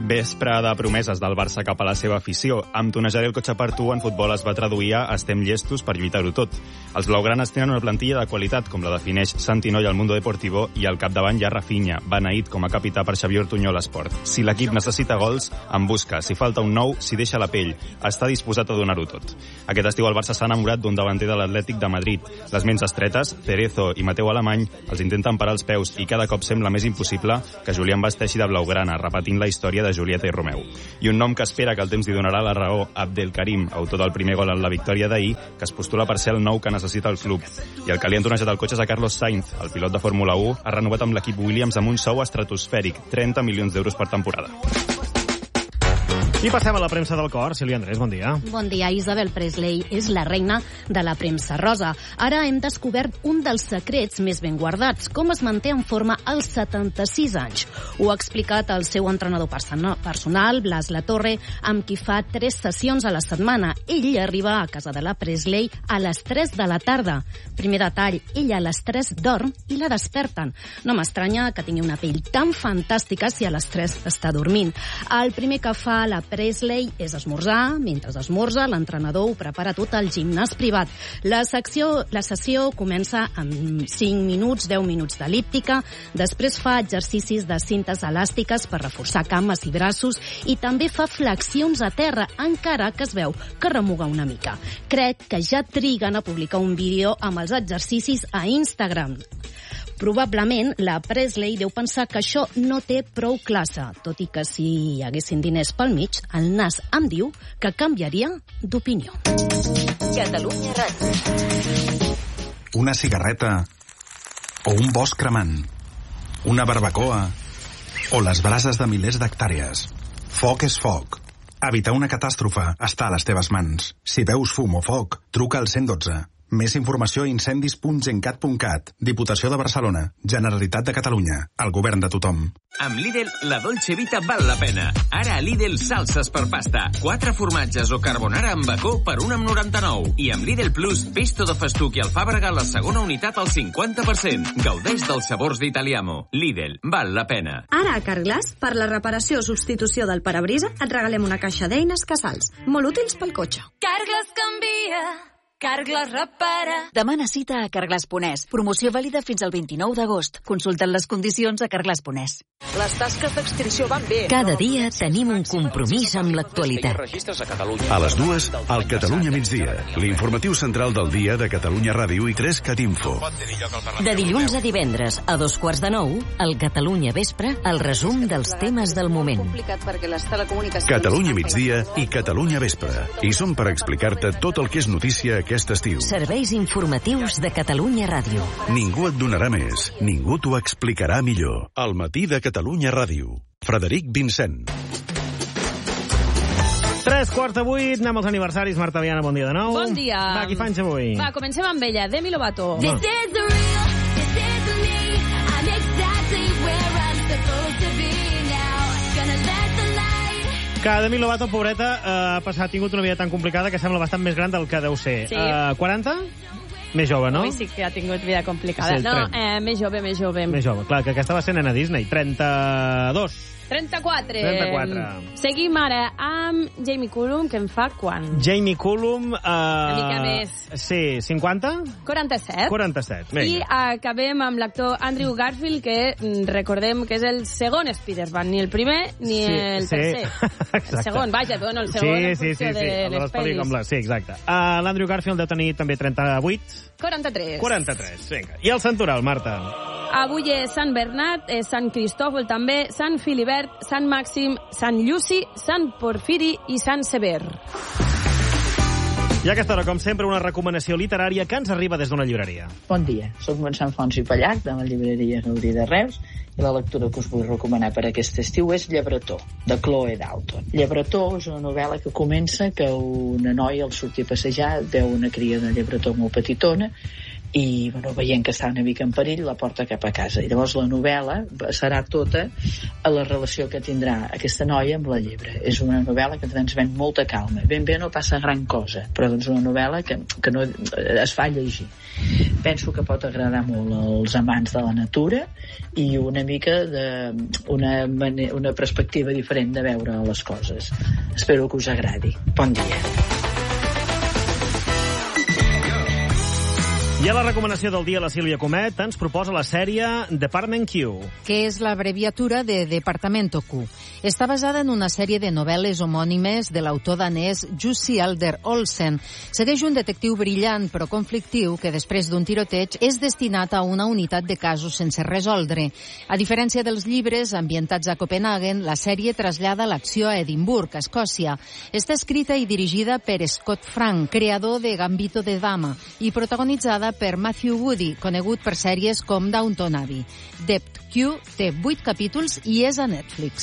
Vespre de promeses del Barça cap a la seva afició. Amb tonejaré el cotxe per tu en futbol es va traduir a estem llestos per lluitar-ho tot. Els blaugranes tenen una plantilla de qualitat, com la defineix Santi Noy al Mundo Deportivo, i al capdavant hi ha Rafinha, beneït com a capità per Xavier Ortuño a l'Esport. Si l'equip necessita gols, en busca. Si falta un nou, s'hi deixa la pell. Està disposat a donar-ho tot. Aquest estiu el Barça s'ha enamorat d'un davanter de l'Atlètic de Madrid. Les ments estretes, Cerezo i Mateu Alemany, els intenten parar els peus i cada cop sembla més impossible que Julián vesteixi de blaugrana, repetint la història de Julieta i Romeu. I un nom que espera que el temps li donarà la raó, Abdelkarim, autor del primer gol en la victòria d'ahir, que es postula per ser el nou que necessita el club. I el que li han tonejat el cotxe és a Carlos Sainz, el pilot de Fórmula 1, ha renovat amb l'equip Williams amb un sou estratosfèric, 30 milions d'euros per temporada. I passem a la premsa del cor. Sílvia Andrés, bon dia. Bon dia. Isabel Presley és la reina de la premsa rosa. Ara hem descobert un dels secrets més ben guardats, com es manté en forma als 76 anys. Ho ha explicat el seu entrenador personal, Blas Latorre, amb qui fa 3 sessions a la setmana. Ell arriba a casa de la Presley a les 3 de la tarda. Primer detall, ella a les 3 dorm i la desperten. No m'estranya que tingui una pell tan fantàstica si a les 3 està dormint. El primer que fa la Presley és esmorzar. Mentre esmorza, l'entrenador ho prepara tot al gimnàs privat. La sessió comença amb 5 minuts, 10 minuts d'elíptica, després fa exercicis de cintes elàstiques per reforçar cames i braços i també fa flexions a terra, encara que es veu que remuga una mica. Crec que ja triguen a publicar un vídeo amb els exercicis a Instagram. Probablement la Presley deu pensar que això no té prou classe, tot i que si hi haguessin diners pel mig, el nas em diu que canviaria d'opinió. Catalunya Ràdio. Una cigarreta o un bosc cremant, una barbacoa o les brases de milers d'hectàrees. Foc és foc. Evitar una catàstrofe està a les teves mans. Si veus fum o foc, truca al 112. Més informació a incendis.gencat.cat. Diputació de Barcelona. Generalitat de Catalunya. El govern de tothom. Amb Lidl, la Dolce Vita val la pena. Ara a Lidl, salses per pasta. 4 formatges o carbonara amb bacó per 1,99. I amb Lidl Plus, pesto de festuc i alfàbrega, la segona unitat al 50%. Gaudeix dels sabors d'Italiamo. Lidl, val la pena. Ara a Carglass, per la reparació o substitució del parabrisa, et regalem una caixa d'eines Casals. Molt útils pel cotxe. Carglass canvia. Carglass repara. Demana cita a Carglass.es. Promoció vàlida fins al 29 d'agost. Consulten les condicions a Carglass.es. Les tasques d'extinció van bé. Cada dia tenim un compromís amb l'actualitat. A les 2, al Catalunya migdia. L'informatiu central del dia de Catalunya Ràdio i 3 Catinfo. De dilluns a divendres, a 2:45, al Catalunya Vespre, el resum dels temes del moment. Catalunya migdia i Catalunya Vespre. I som per explicar-te tot el que és notícia aquest estiu. Serveis informatius de Catalunya Ràdio. Ningú et donarà més, ningú t'ho explicarà millor. Al matí de Catalunya Ràdio. Frederic Vincent. 7:45, anem als aniversaris. Marta Viana, bon dia de nou. Bon dia. Va, qui fanys avui? Va, comencem amb ella, Demi Lovato. This is the real, this is me. I'm exactly where I'm supposed to be now. Gonna let the light. Que Demi Lovato, pobreta, ha tingut una vida tan complicada que sembla bastant més gran del que deu ser. Sí. 40? Més jove, no? Avui sí que ha tingut vida complicada. Sí, no, més jove. Més jove, clar, que aquesta va ser nena Disney. 32. 34. Seguim ara amb Jamie Cullum, que en fa quan? Jamie Cullum... Una mica més. Sí, 50? 47. 47, vinga. I acabem amb l'actor Andrew Garfield, que recordem que és el segon Spider-Man, ni el primer ni el tercer. El segon, vaja, bueno, el segon en funció de les pel·lis. Sí, exacte. L'Andrew Garfield deu tenir també 38. 43. 43, vinga. I el santoral, Marta? Avui és Sant Bernat, és Sant Cristòfol també, Sant Filibert, Sant Màxim, Sant Lluci, Sant Porfiri i Sant Sever. I a aquesta hora, com sempre, una recomanació literària que ens arriba des d'una llibreria. Bon dia, soc Montserrat Fons i Pallac, de la llibreria Gaudí de Reus, i la lectura que us vull recomanar per aquest estiu és Llebretó, de Chloe Dalton. Llebretó és una novel·la que comença que una noia al sortir a passejar veu una cria de llebretó molt petitona i veient que està una mica en perill la porta cap a casa. I llavors la novel·la serà tota a la relació que tindrà aquesta noia amb la llebre. És una novel·la que transmet molta calma. Ben bé no passa gran cosa, però és una novel·la que no es fa llegir. Penso que pot agradar molt als amants de la natura i una mica una perspectiva diferent de veure les coses. Espero que us agradi. Bon dia. I a la recomanació del dia, la Sílvia Comet ens proposa la sèrie Department Q, que és l'abreviatura de Departamento Q. Està basada en una sèrie de novel·les homònimes de l'autor danès Jussi Adler Olsen. Segueix un detectiu brillant però conflictiu que després d'un tiroteig és destinat a una unitat de casos sense resoldre. A diferència dels llibres ambientats a Copenhagen, la sèrie trasllada l'acció a Edimburg, a Escòcia. Està escrita i dirigida per Scott Frank, creador de Gambito de Dama, i protagonitzada per Matthew Woody, conegut per sèries com Downton Abbey. Dept Q té 8 capítols i és a Netflix.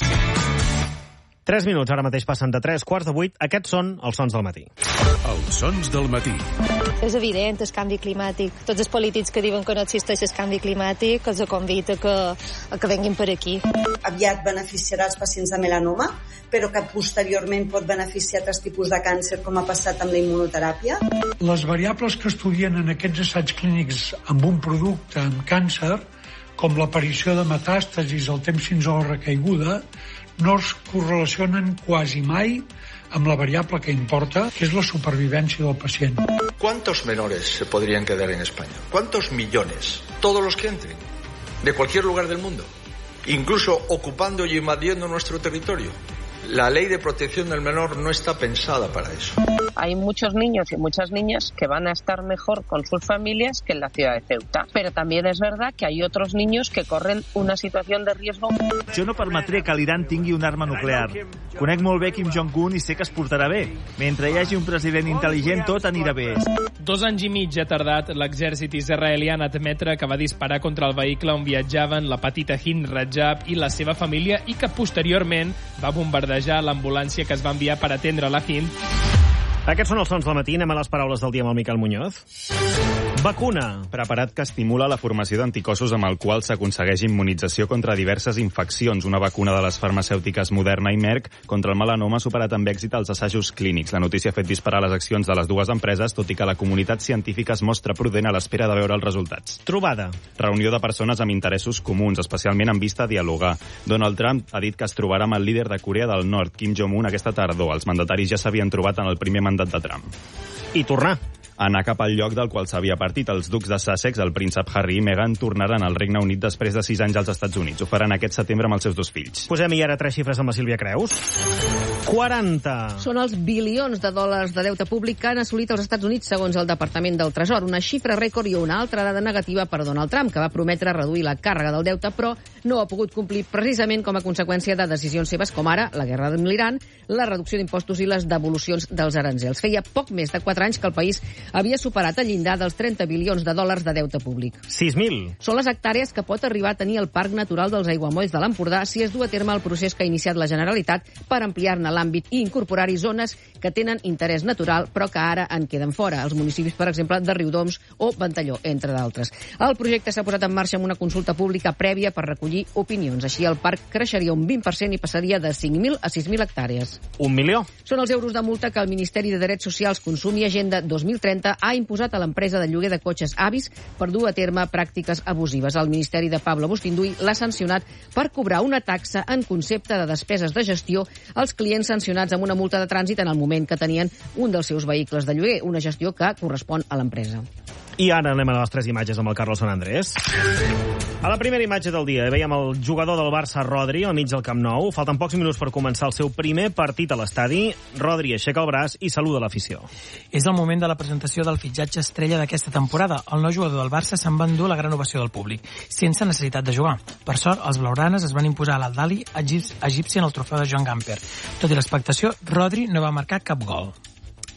3 minuts, ara mateix passen de 3:15. Aquests són els sons del matí. Els sons del matí. És evident el canvi climàtic. Tots els polítics que diuen que no existeix el canvi climàtic els convida que venguin per aquí. Aviat beneficiarà els pacients de melanoma, però que posteriorment pot beneficiar altres tipus de càncer, com ha passat amb la immunoteràpia. Les variables que estudien en aquests assaigs clínics amb un producte amb càncer, com l'aparició de metàstasis, el temps fins a la recaiguda, no es correlacionen quasi mai amb la variable que importa, que es la supervivencia del paciente. ¿Cuántos menores se podrían quedar en España? ¿Cuántos millones? Todos los que entren, de cualquier lugar del mundo, incluso ocupando y invadiendo nuestro territorio. La ley de protección del menor no está pensada para eso. Hay muchos niños y muchas niñas que van a estar mejor con sus familias que en la ciudad de Ceuta. Pero también es verdad que hay otros niños que corren una situación de riesgo. Jo no permetré que l'Iran tingui una arma nuclear. Conec molt bé Kim Jong-un i sé que es portarà bé. Mentre hi hagi un president intel·ligent, tot anirà bé. 2 anys i mig ha tardat l'exèrcit israelià en admetre que va disparar contra el vehicle on viatjaven la petita Hind Rajab i la seva família i que posteriorment va bombardejar l'ambulància que es va enviar per atendre la Hind. Aquests són els sons del matí. Anem a les paraules del dia amb el Miquel Muñoz. Vacuna. Preparat que estimula la formació d'anticossos amb el qual s'aconsegueix immunització contra diverses infeccions. Una vacuna de les farmacèutiques Moderna i Merck contra el melanoma ha superat amb èxit els assajos clínics. La notícia ha fet disparar les accions de les dues empreses, tot i que la comunitat científica es mostra prudent a l'espera de veure els resultats. Trobada. Reunió de persones amb interessos comuns, especialment en vista a dialogar. Donald Trump ha dit que es trobarà amb el líder de Corea del Nord, Kim Jong-un, aquesta tardor. Els mandataris ja s'havien trobat en el primer mandat de Trump. I tornar. Anar cap al lloc del qual s'havia partit. Els ducs de Sussex, el príncep Harry i Meghan, tornaran al Regne Unit després de 6 anys als Estats Units. Ho faran aquest setembre amb els seus 2 fills. Posem-hi ara 3 xifres amb la Sílvia Creus. 40. Són els bilions de dòlars de deute públic que han assolit els Estats Units, segons el Departament del Tresor. Una xifra rècord i una altra dada negativa per Donald Trump, que va prometre reduir la càrrega del deute, però no ha pogut complir precisament com a conseqüència de decisions seves com ara la guerra amb l'Iran, la reducció d'impostos i les devolucions dels aranzels. Feia poc més de 4 anys que el país havia superat el llindar dels 30 bilions de dòlars de deute públic. 6.000. Són les hectàrees que pot arribar a tenir el Parc Natural dels Aiguamolls de l'Empordà si es du a terme el procés que ha iniciat la Generalitat per ampliar-ne l'àmbit i incorporar-hi zones que tenen interès natural però que ara en queden fora. Els municipis, per exemple, de Riudoms o Ventalló, entre d'altres. El projecte s'ha posat en marxa amb una consulta pública prèvia per recollir opinions. Així, el parc creixeria un 20% i passaria de 5.000 a 6.000 hectàrees. 1 milió. Són els euros de multa que el Ministeri de Drets Socials, Consum i Agenda 2030 ha imposat a l'empresa de lloguer de cotxes Avis per dur a terme pràctiques abusives. El Ministeri de Pablo Bustinduy l'ha sancionat per cobrar una taxa en concepte de despeses de gestió als clients sancionats amb una multa de trànsit en el moment que tenien un dels seus vehicles de lloguer, una gestió que correspon a l'empresa. I ara anem a les 3 imatges amb el Carlos San Andrés. A la primera imatge del dia veiem el jugador del Barça, Rodri, al mig del Camp Nou. Falten pocs minuts per començar el seu primer partit a l'estadi. Rodri aixeca el braç i saluda l'afició. És el moment de la presentació del fitxatge estrella d'aquesta temporada. El nou jugador del Barça se'n va endur la gran ovació del públic, sense necessitat de jugar. Per sort, els blaugranes es van imposar a l'Al-Dali egipci en el trofeu de Joan Gamper. Tot i l'expectació, Rodri no va marcar cap gol.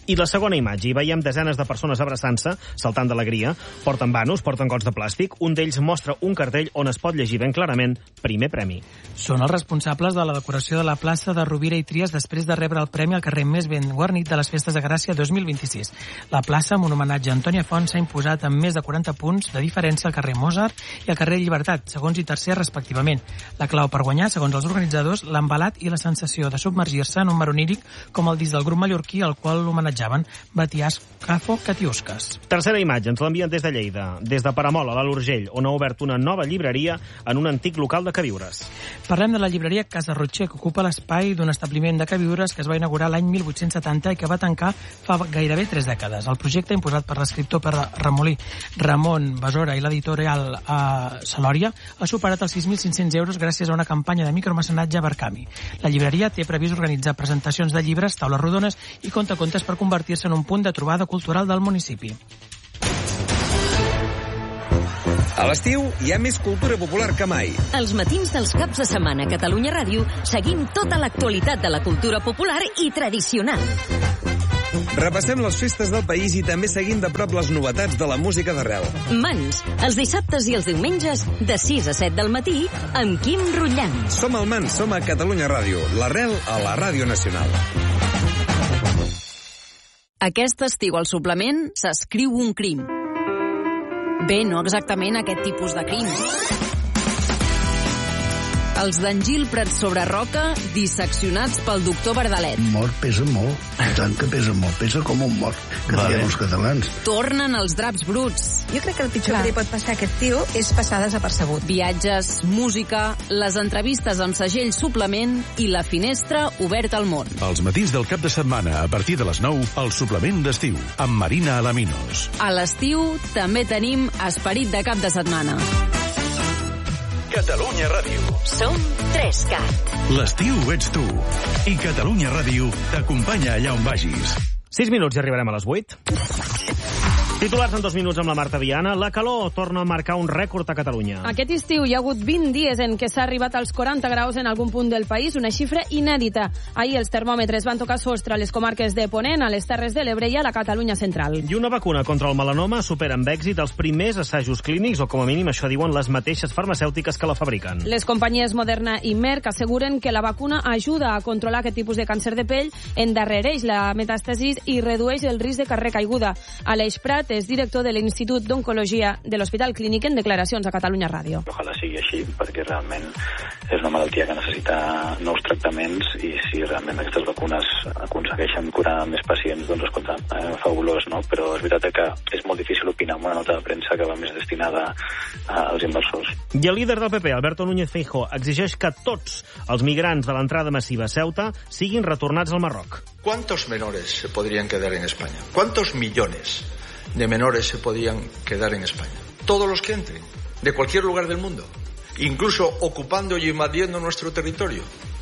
I la segona imatge, hi veiem desenes de persones abraçant-se, saltant d'alegria, porten vanos, porten gots de plàstic, un d'ells mostra un cartell on es pot llegir ben clarament primer premi. Són els responsables de la decoració de la plaça de Rovira i Tries després de rebre el premi al carrer més ben guarnit de les Festes de Gràcia 2026. La plaça, amb un homenatge a Antònia Font, s'ha imposat amb més de 40 punts de diferència al carrer Mozart i al carrer Llibertat, segons i tercer respectivament. La clau per guanyar, segons els organitzadors, l'embalat i la sensació de submergir-se en un mar oníric com el disc del grup mallorquí al qual l'homenatjaven, Batiàs Cafo Catiusques. Tercera imatge, ens l'envien des de Lleida, des de Peramola, a l'Urgell, on ha obert una nova llibreria en un antic local de queviures. Parlem de la llibreria Casa Rotxer, que ocupa l'espai d'un establiment de queviures que es va inaugurar l'any 1870 i que va tancar fa gairebé 3 dècades. El projecte, imposat per l'escriptor remolí Ramon Besora i l'editorial Salòria, ha superat els 6.500 euros gràcies a una campanya de micromecenatge a Barcami. La llibreria té previst organitzar presentacions de llibres, taules rodones i contacontes per convertir-se en un punt de trobada cultural del municipi. A l'estiu hi ha més cultura popular que mai. Els matins dels caps de setmana a Catalunya Ràdio seguim tota l'actualitat de la cultura popular i tradicional. Repassem les festes del país i també seguim de prop les novetats de la música d'arrel. Mans, els dissabtes i els diumenges, de 6 a 7 del matí, amb Quim Rutllant. Som al Mans, som a Catalunya Ràdio, l'arrel a la Ràdio Nacional. Aquest estiu al suplement s'escriu un crim. Bé, no exactament aquest tipus de crim. Els d'Angil Prats sobre Roca, disseccionats pel doctor Verdalet. Mort pesa molt, tant que pesa molt, pesa com un mort, que diem els catalans. Tornen els draps bruts. Jo crec que el pitjor que li pot passar a aquest tio és passar desapercebut. Viatges, música, les entrevistes amb segell suplement i la finestra oberta al món. Els matins del cap de setmana, a partir de les 9, el suplement d'estiu, amb Marina Alaminos. A l'estiu també tenim esperit de cap de setmana. Catalunya Ràdio. Som 3CAT. L'estiu ets tu. I Catalunya Ràdio t'acompanya allà on vagis. 6 minuts i arribarem a les 8. Titulars en 2 minuts amb la Marta Viana. La calor torna a marcar un rècord a Catalunya. Aquest estiu hi ha hagut 20 dies en què s'ha arribat als 40 graus en algun punt del país, una xifra inèdita. Ahir els termòmetres van tocar sostre a les comarques de Ponent, a les Terres de l'Ebre i a la Catalunya central. I una vacuna contra el melanoma supera amb èxit els primers assajos clínics, o com a mínim això diuen les mateixes farmacèutiques que la fabriquen. Les companyies Moderna i Merck asseguren que la vacuna ajuda a controlar aquest tipus de càncer de pell, endarrereix la metàstasis i redueix el risc de carrer caiguda. Aleix Prat és director de l'Institut d'Oncologia de l'Hospital Clínic en declaracions a Catalunya Ràdio. Ojalà sigui així, perquè realment és una malaltia que necessita nous tractaments i si realment aquestes vacunes aconsegueixen curar més pacients, doncs escolta, fabulós, no? Però és veritat que és molt difícil opinar amb una nota de premsa que va més destinada als inversors. I el líder del PP, Alberto Núñez Feijóo, exigeix que tots els migrants de l'entrada massiva a Ceuta siguin retornats al Marroc. ¿Cuántos menores se podrían quedar en España? ¿Cuántos millones de menores se podían quedar en España? Todos los que entren, de cualquier lugar del mundo, incluso ocupando y invadiendo nuestro territorio.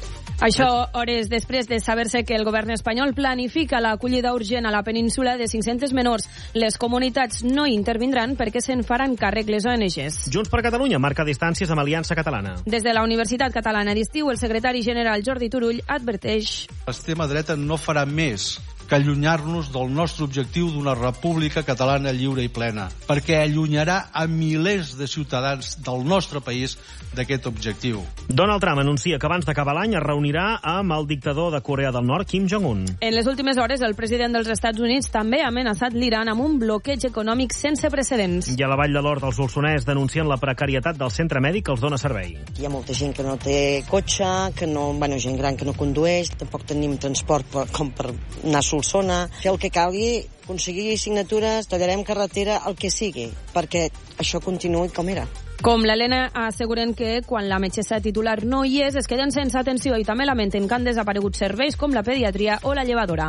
Això hores després de saber-se que el govern espanyol planifica l'acollida urgent a la península de 500 menors. Les comunitats no intervindran perquè se'n faran càrrec les ONGs. Junts per Catalunya marca distàncies amb Aliança Catalana. Des de la Universitat Catalana d'Estiu, el secretari general Jordi Turull adverteix: l'extrema dreta no farà més que allunyar-nos del nostre objectiu d'una república catalana lliure i plena, perquè allunyarà a milers de ciutadans del nostre país d'aquest objectiu. Donald Trump anuncia que abans d'acabar l'any es reunirà amb el dictador de Corea del Nord, Kim Jong-un. En les últimes hores, el president dels Estats Units també ha amenaçat l'Iran amb un bloqueig econòmic sense precedents. I a la Vall de l'Hort, els solsonès denuncien la precarietat del centre mèdic que els dona servei. Hi ha molta gent que no té cotxe, que no, gent gran que no condueix, tampoc tenim transport com per anar a Solsona. Fer el que calgui, aconseguir signatures, tallarem carretera, el que sigui, perquè això continuï com era. Com l'Helena asseguren que quan la metgessa titular no hi és, es queden sense atenció i també lamenten que han desaparegut serveis com la pediatria o la llevadora.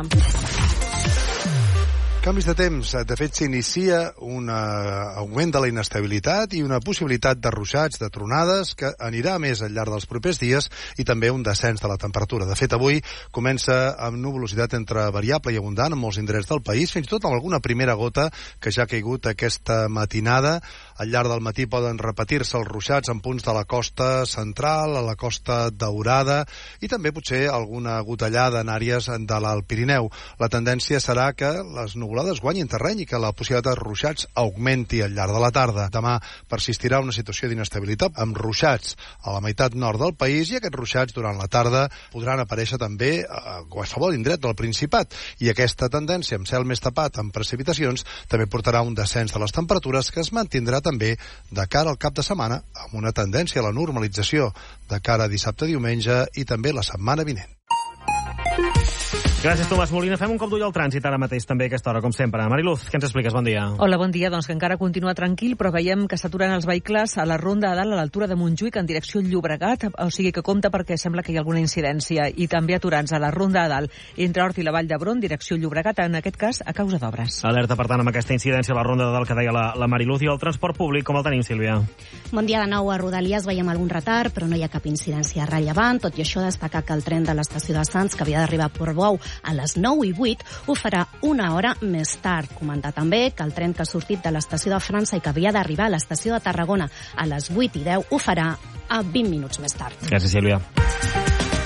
Canvis de temps. De fet, s'inicia un augment de la inestabilitat i una possibilitat de ruixats, de tronades, que anirà més al llarg dels propers dies i també un descens de la temperatura. De fet, avui comença amb nuvolositat entre variable i abundant en molts indrets del país, fins i tot amb alguna primera gota que ja ha caigut aquesta matinada Al llarg del matí poden repetir-se els ruixats en punts de la costa central, a la costa daurada i també potser alguna gotellada en àrees de l'Alt Pirineu. La tendència serà que les nuvolades guanyin terreny i que la possibilitat de ruixats augmenti al llarg de la tarda. Demà persistirà una situació d'inestabilitat amb ruixats a la meitat nord del país i aquests ruixats durant la tarda podran aparèixer també a qualsevol indret del Principat. I aquesta tendència amb cel més tapat amb precipitacions també portarà un descens de les temperatures que es mantindrà també de cara al cap de setmana amb una tendència a la normalització de cara a dissabte-diumenge i també la setmana vinent. Gràcies, Tomàs Molina. Fem un cop d'ull al trànsit ara mateix també a aquesta hora, com sempre. Mariluz, què ens expliques? Bon dia. Hola, bon dia. Doncs que encara continua tranquil, però veiem que s'aturen els vehicles a la ronda de dalt a l'altura de Montjuïc en direcció Llobregat, o sigui que compta perquè sembla que hi ha alguna incidència, i també aturants a la ronda de dalt entre Hort i la Vall d'Hebron, direcció Llobregat, en aquest cas a causa d'obres. Alerta, per tant, amb aquesta incidència a la ronda de dalt que deia la Mariluz. I el transport públic, com el tenim, Sílvia? Bon dia de nou. A Rodalies veiem algun retard, però no hi ha cap incidència rellevant. Tot i això, destacar que el tren de l'estació de Sants, que havia d'arribar a Portbou a les 9:08, ho farà una hora més tard. Comentar també que el tren que ha sortit de l'estació de França i que havia d'arribar a l'estació de Tarragona a les 8:10 ho farà a 20 minuts més tard. Gràcies, Sílvia.